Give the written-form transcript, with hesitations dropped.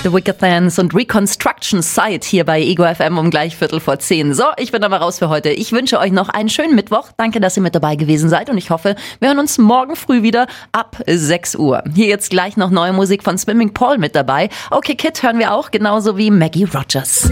The Wicked Dance und Reconstruction Site hier bei Ego FM um gleich 10:15. So, ich bin aber raus für heute. Ich wünsche euch noch einen schönen Mittwoch. Danke, dass ihr mit dabei gewesen seid und ich hoffe, wir hören uns morgen früh wieder ab 6 Uhr. Hier jetzt gleich noch neue Musik von Swimming Paul mit dabei. Okay Kid hören wir auch, genauso wie Maggie Rogers.